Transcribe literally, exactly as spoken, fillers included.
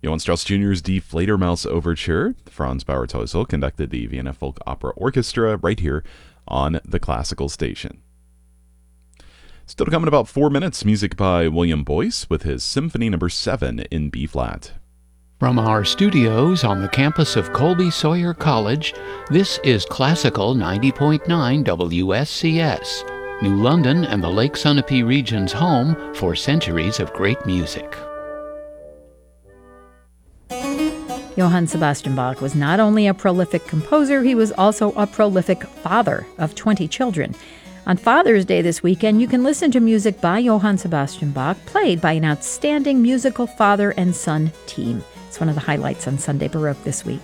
Johann Strauss Junior's Die Fledermaus Overture. Franz Bauer-Teusel conducted the Vienna Folk Opera Orchestra right here on the Classical Station. Still to come in about four minutes, music by William Boyce with his Symphony Number seven in B-flat. From our studios on the campus of Colby Sawyer College, this is Classical ninety point nine W S C S, New London and the Lake Sunapee region's home for centuries of great music. Johann Sebastian Bach was not only a prolific composer, he was also a prolific father of twenty children. On Father's Day this weekend, you can listen to music by Johann Sebastian Bach, played by an outstanding musical father and son team. It's one of the highlights on Sunday Baroque this week.